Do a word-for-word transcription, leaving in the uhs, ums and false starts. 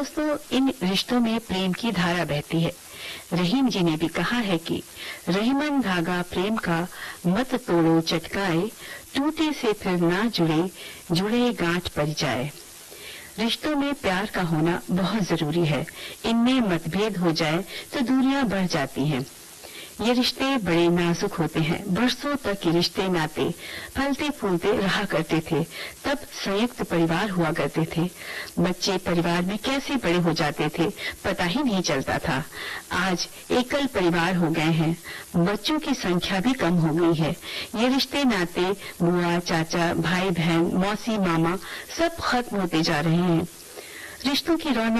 दोस्तों, इन रिश्तों में प्रेम की धारा बहती है। रहीम जी ने भी कहा है कि रहीमन धागा प्रेम का मत तोड़ो चटकाए, टूटे से फिर ना जुड़े जुड़े गांठ पड़ जाए। रिश्तों में प्यार का होना बहुत जरूरी है। इनमें मतभेद हो जाए तो दूरियां बढ़ जाती हैं। ये रिश्ते बड़े नाजुक होते हैं। बरसों तक ये रिश्ते नाते फलते फूलते रहा करते थे। तब संयुक्त परिवार हुआ करते थे। बच्चे परिवार में कैसे बड़े हो जाते थे पता ही नहीं चलता था। आज एकल परिवार हो गए हैं। बच्चों की संख्या भी कम हो गई है। ये रिश्ते नाते बुआ चाचा भाई बहन मौसी मामा सब खत्म होते जा रहे हैं। रिश्तों की रौनक